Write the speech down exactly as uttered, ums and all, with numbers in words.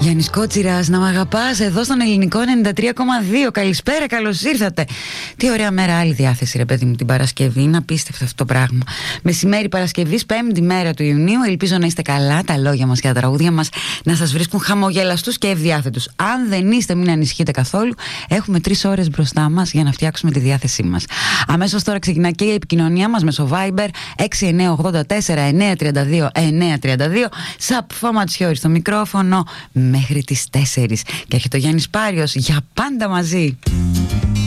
Γιάννης Κότσιρας, να μ' αγαπάς, εδώ στον Ελληνικό ενενήντα τρία κόμμα δύο. Καλησπέρα, καλώς ήρθατε. Τι ωραία μέρα, άλλη διάθεση, ρε παιδί μου, την Παρασκευή. Είναι απίστευτο αυτό το πράγμα. Μεσημέρι Παρασκευής, πέμπτη μέρα του Ιουνίου. Ελπίζω να είστε καλά. Τα λόγια μας και τα τραγούδια μας να σας βρίσκουν χαμογελαστούς και ευδιάθετους. Αν δεν είστε, μην ανησυχείτε καθόλου. Έχουμε τρεις ώρες μπροστά μας για να φτιάξουμε τη διάθεσή μας. Αμέσως τώρα ξεκινά και η επικοινωνία μας μέσω Viber έξι εννιά ογδόντα τέσσερα εννιά τριάντα δύο εννιά τριάντα δύο. Σαπ Φωματσιώρη στο μικρόφωνο μέχρι τις τέσσερις. Και έρχεται ο Γιάννης Πάριος για πάντα μαζί.